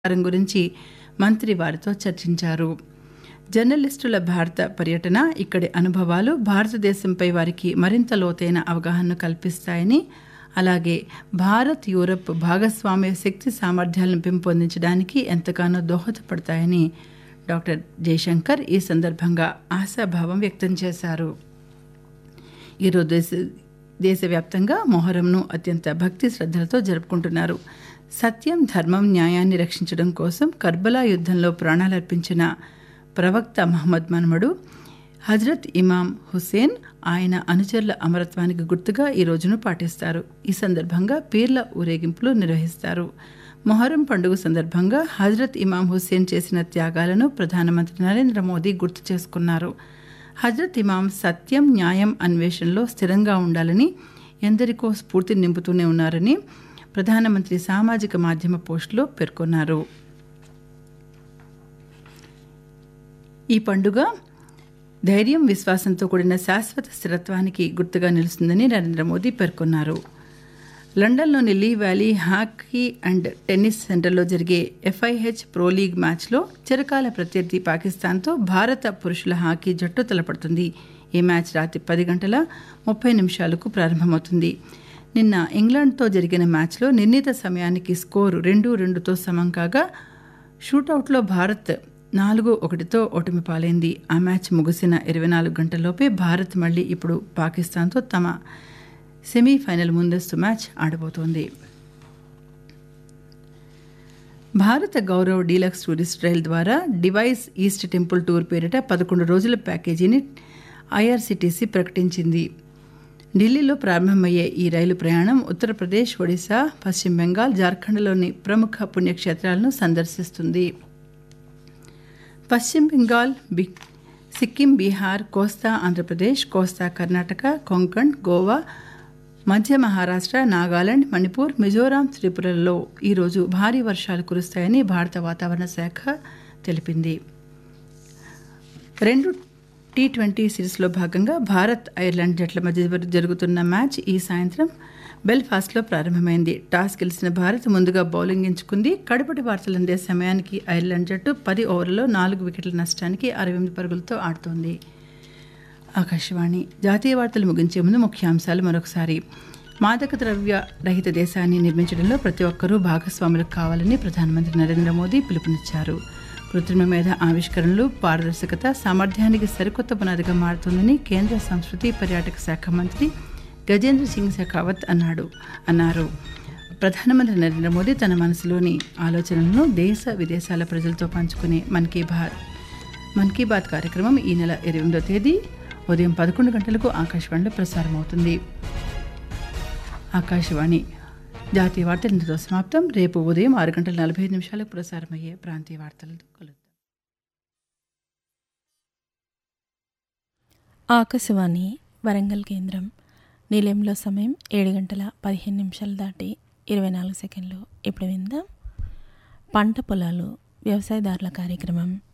గురించి మంత్రి వారితో చర్చించారు. జర్నలిస్టుల భారత పర్యటన, ఇక్కడి అనుభవాలు భారతదేశంపై వారికి మరింత లోతైన అవగాహనను కల్పిస్తాయని, అలాగే భారత్ యూరప్ భాగస్వామ్య శక్తి సామర్థ్యాలను పెంపొందించడానికి ఎంతగానో దోహదపడతాయని డాక్టర్ జయశంకర్ ఈ సందర్భంగా ఆశాభావం వ్యక్తం చేశారు. ఈరోజు దేశవ్యాప్తంగా మొహరంను అత్యంత భక్తి శ్రద్ధలతో జరుపుకుంటున్నారు. సత్యం, ధర్మం, న్యాయాన్ని రక్షించడం కోసం కర్బలా యుద్ధంలో ప్రాణాలర్పించిన ప్రవక్త మహమ్మద్ మనుమడు హజ్రత్ ఇమాం హుస్సేన్, ఆయన అనుచరుల అమరత్వానికి గుర్తుగా ఈ రోజును పాటిస్తారు. ఈ సందర్భంగా పీర్ల ఊరేగింపులు నిర్వహిస్తారు. మొహరం పండుగ సందర్భంగా హజ్రత్ ఇమాం హుస్సేన్ చేసిన త్యాగాలను ప్రధానమంత్రి నరేంద్ర మోదీ గుర్తు చేసుకున్నారు. హజ్రత్ ఇమాం సత్యం, న్యాయం అన్వేషణలో స్థిరంగా ఉండాలని, ఎందరికో స్ఫూర్తి నింపుతూనే ఉన్నారని ప్రధానమంత్రి సామాజిక మాధ్యమ పోస్టులో పేర్కొన్నారు. ఈ పండుగ ధైర్యం, విశ్వాసంతో కూడిన శాశ్వత స్థిరత్వానికి గుర్తుగా నిలుస్తుందని నరేంద్ర మోదీ పేర్కొన్నారు. లండన్లోని లీ వ్యాలీ హాకీ అండ్ టెన్నిస్ సెంటర్లో జరిగే FIH ప్రో లీగ్ మ్యాచ్లో చిరకాల ప్రత్యర్థి పాకిస్తాన్తో భారత పురుషుల హాకీ జట్టు తలపడుతుంది. ఈ మ్యాచ్ రాత్రి 10:30 ప్రారంభమవుతుంది. నిన్న ఇంగ్లాండ్తో జరిగిన మ్యాచ్లో నిర్ణీత సమయానికి స్కోరు 2-2తో సమం కాగా, షూటౌట్లో భారత్ 4-1తో ఓటమి పాలైంది. ఆ మ్యాచ్ ముగిసిన 24 గంటల్లోపే భారత్ మళ్లీ ఇప్పుడు పాకిస్తాన్తో తమ సెమీఫైనల్ ముందస్తు మ్యాచ్ ఆడబోతోంది. భారత గౌరవ్ డీలక్స్ టూరిస్ట్ రైల్ ద్వారా డివైస్ ఈస్ట్ టెంపుల్ టూర్ పేరిట 11 రోజుల ప్యాకేజీని IRCTC ప్రకటించింది. ఢిల్లీలో ప్రారంభమయ్యే ఈ రైలు ప్రయాణం ఉత్తరప్రదేశ్, ఒడిశా, పశ్చిమ బెంగాల్, జార్ఖండ్లోని ప్రముఖ పుణ్యక్షేత్రాలను సందర్శిస్తుంది. పశ్చిమ బెంగాల్, సిక్కిం, బీహార్, కోస్తా ఆంధ్రప్రదేశ్, కోస్తా కర్ణాటక, కొంకణ్, గోవా, మధ్య మహారాష్ట్ర, నాగాలాండ్, మణిపూర్, మిజోరాం, త్రిపురలలో ఈరోజు భారీ వర్షాలు కురుస్తాయని భారత వాతావరణ శాఖ తెలిపింది. 2 T20 సిరీస్లో భాగంగా భారత్, ఐర్లాండ్ జట్ల మధ్య జరుగుతున్న మ్యాచ్ ఈ సాయంత్రం బెల్ఫాస్ట్లో ప్రారంభమైంది. టాస్ గెలిచిన భారత్ ముందుగా బౌలింగ్ ఎంచుకుంది. కడపటి వార్తలు అందే సమయానికి ఐర్లాండ్ జట్టు 10 ఓవర్లలో 4 వికెట్ల నష్టానికి 68 పరుగులతో ఆడుతోంది. ఆకాశవాణి జాతీయ వార్తలు ముగించే ముందు ముఖ్యాంశాలు మరొకసారి. మాదక ద్రవ్య రహిత దేశాన్ని నిర్మించడంలో ప్రతి ఒక్కరూ భాగస్వాములు కావాలని ప్రధానమంత్రి నరేంద్ర మోదీ పిలుపునిచ్చారు. కృత్రిమ మేధ ఆవిష్కరణలు, పారదర్శకత సామర్థ్యానికి సరికొత్త పునాదిగా మారుతుందని కేంద్ర సంస్కృతి, పర్యాటక శాఖ మంత్రి గజేంద్ర సింగ్ షెకావత్ అన్నారు. ప్రధానమంత్రి నరేంద్ర మోదీ తన మనసులోని ఆలోచనలను దేశ విదేశాల ప్రజలతో పంచుకునే మన్ కీ బాత్ కార్యక్రమం ఈ నెల 28వ తేదీ ఉదయం 11 గంటలకు ఆకాశవాణిలో ప్రసారమవుతుంది. ఆకాశవాణి జాతీయ వార్తలు ఇంతతో సమాప్తం. రేపు ఉదయం 6:45 ప్రసారమయ్యే ప్రాంతీయ వార్తలతో కలుద్దాం. ఆకాశవాణి వరంగల్ కేంద్రం. నిలయంలో సమయం 7:15 దాటి 24 సెకండ్లు. ఇప్పుడు విందాం పంట పొలాలు వ్యవసాయదారుల కార్యక్రమం.